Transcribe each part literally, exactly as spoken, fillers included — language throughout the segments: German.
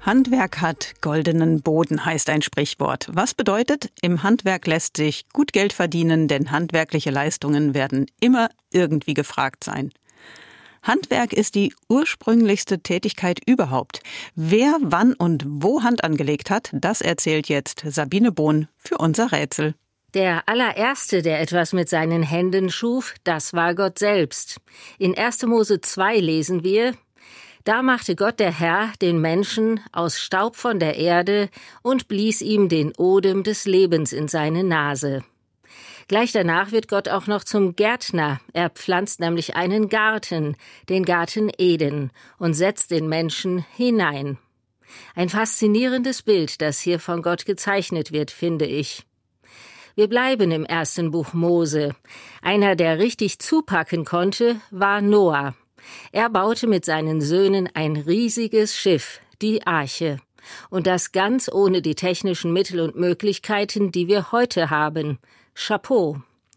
Handwerk hat goldenen Boden, heißt ein Sprichwort. Was bedeutet, im Handwerk lässt sich gut Geld verdienen, denn handwerkliche Leistungen werden immer irgendwie gefragt sein. Handwerk ist die ursprünglichste Tätigkeit überhaupt. Wer, wann und wo Hand angelegt hat, das erzählt jetzt Sabine Bohn für unser Rätsel. Der allererste, der etwas mit seinen Händen schuf, das war Gott selbst. In erster Mose zwei lesen wir: Da machte Gott der Herr den Menschen aus Staub von der Erde und blies ihm den Odem des Lebens in seine Nase. Gleich danach wird Gott auch noch zum Gärtner. Er pflanzt nämlich einen Garten, den Garten Eden, und setzt den Menschen hinein. Ein faszinierendes Bild, das hier von Gott gezeichnet wird, finde ich. Wir bleiben im ersten Buch Mose. Einer, der richtig zupacken konnte, war Noah. Er baute mit seinen Söhnen ein riesiges Schiff, die Arche. Und das ganz ohne die technischen Mittel und Möglichkeiten, die wir heute haben. Chapeau.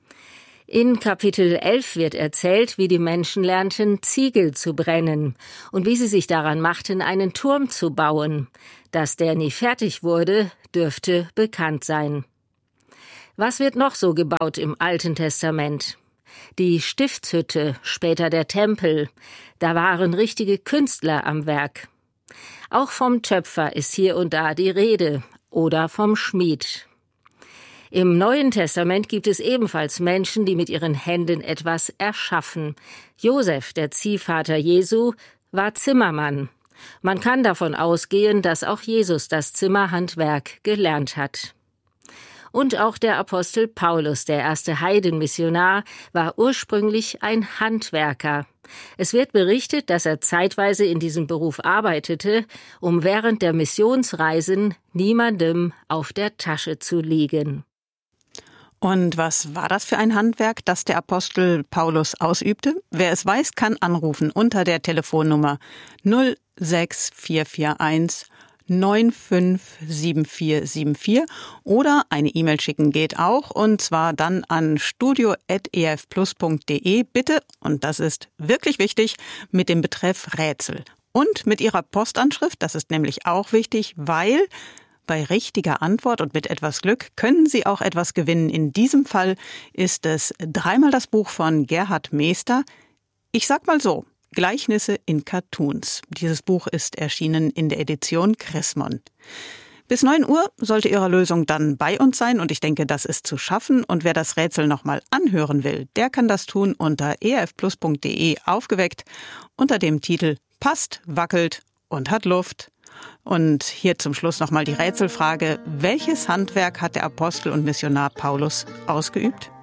In Kapitel elf wird erzählt, wie die Menschen lernten, Ziegel zu brennen und wie sie sich daran machten, einen Turm zu bauen. Dass der nie fertig wurde, dürfte bekannt sein. Was wird noch so gebaut im Alten Testament? Die Stiftshütte, später der Tempel. Da waren richtige Künstler am Werk. Auch vom Töpfer ist hier und da die Rede oder vom Schmied. Im Neuen Testament gibt es ebenfalls Menschen, die mit ihren Händen etwas erschaffen. Josef, der Ziehvater Jesu, war Zimmermann. Man kann davon ausgehen, dass auch Jesus das Zimmerhandwerk gelernt hat. Und auch der Apostel Paulus, der erste Heidenmissionar, war ursprünglich ein Handwerker. Es wird berichtet, dass er zeitweise in diesem Beruf arbeitete, um während der Missionsreisen niemandem auf der Tasche zu liegen. Und was war das für ein Handwerk, das der Apostel Paulus ausübte? Wer es weiß, kann anrufen unter der Telefonnummer null sechs vier vier eins neun fünf sieben vier sieben vier oder eine E-Mail schicken geht auch, und zwar dann an studio at e f plus punkt d e, bitte, und das ist wirklich wichtig, mit dem Betreff Rätsel. Und mit Ihrer Postanschrift, das ist nämlich auch wichtig, weil bei richtiger Antwort und mit etwas Glück können Sie auch etwas gewinnen. In diesem Fall ist es dreimal das Buch von Gerhard Meester. Ich sag mal so: Gleichnisse in Cartoons. Dieses Buch ist erschienen in der Edition Chrismon. Bis neun Uhr sollte Ihre Lösung dann bei uns sein, und ich denke, das ist zu schaffen. Und wer das Rätsel nochmal anhören will, der kann das tun unter e f plus punkt d e aufgeweckt unter dem Titel Passt, wackelt und hat Luft. Und hier zum Schluss nochmal die Rätselfrage: Welches Handwerk hat der Apostel und Missionar Paulus ausgeübt?